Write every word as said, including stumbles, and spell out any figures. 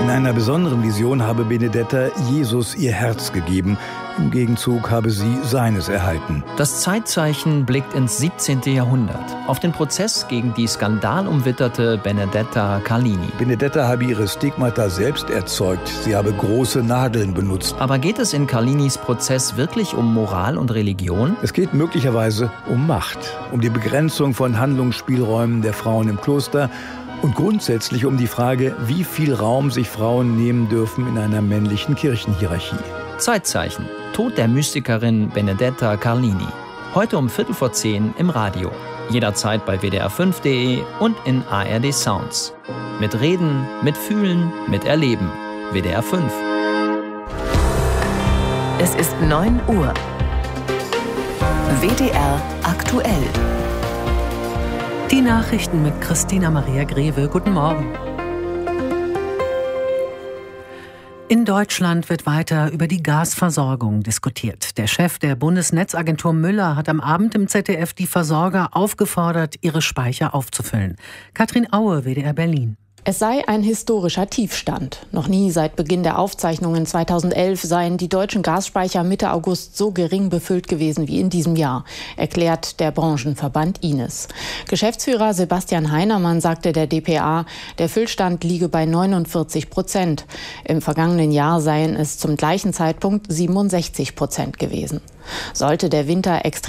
einer besonderen Vision habe Benedetta Jesus ihr Herz gegeben. Im Gegenzug habe sie seines erhalten. Das Zeitzeichen blickt ins siebzehnte Jahrhundert, auf den Prozess gegen die skandalumwitterte Benedetta Carlini. Benedetta habe ihre Stigmata selbst erzeugt. Sie habe große Nadeln benutzt. Aber geht es in Carlinis Prozess wirklich um Moral und Religion? Es geht möglicherweise um Macht, um die Begrenzung von Handlungsspielräumen der Frauen im Kloster und grundsätzlich um die Frage, wie viel Raum sich Frauen nehmen dürfen in einer männlichen Kirchenhierarchie. Zeitzeichen. Tod der Mystikerin Benedetta Carlini. Heute um Viertel vor zehn im Radio. Jederzeit bei w d r fünf punkt d e und in A R D Sounds. Mit Reden, mit Fühlen, mit Erleben. W D R fünf. Es ist neun Uhr. W D R aktuell. Die Nachrichten mit Christina Maria Greve. Guten Morgen. In Deutschland wird weiter über die Gasversorgung diskutiert. Der Chef der Bundesnetzagentur Müller hat am Abend im Z D F die Versorger aufgefordert, ihre Speicher aufzufüllen. Katrin Aue, W D R Berlin. Es sei ein historischer Tiefstand. Noch nie seit Beginn der Aufzeichnungen zweitausendelf seien die deutschen Gasspeicher Mitte August so gering befüllt gewesen wie in diesem Jahr, erklärt der Branchenverband I N E S. Geschäftsführer Sebastian Heinermann sagte der D P A, der Füllstand liege bei neunundvierzig Prozent. Im vergangenen Jahr seien es zum gleichen Zeitpunkt siebenundsechzig Prozent gewesen. Sollte der Winter extrem